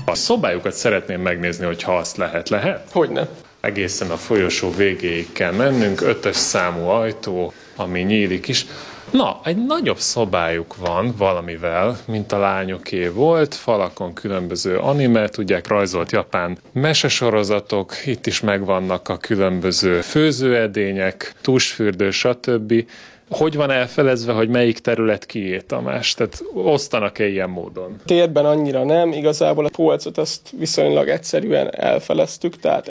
A szobájukat szeretném megnézni, hogyha azt lehet. Hogyne? Egészen a folyosó végéig kell mennünk, 5-ös számú ajtó, ami nyílik is. Na, egy nagyobb szobájuk van valamivel, mint a lányoké volt, falakon különböző anime, tudják, rajzolt japán mesesorozatok, itt is megvannak a különböző főzőedények, tusfürdő, stb. Hogy van elfelezve, hogy melyik terület kié, Tamás? Tehát osztanak-e ilyen módon? Térben annyira nem, igazából a polcot azt viszonylag egyszerűen elfeleztük, tehát